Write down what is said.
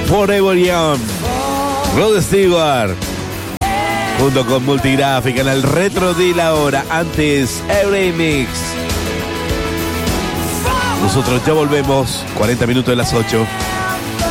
Forever Young, Rod Stewart, junto con Multigráfica en el retro de la hora. Antes, Euremix. Nosotros ya volvemos, 40 minutos de las 8.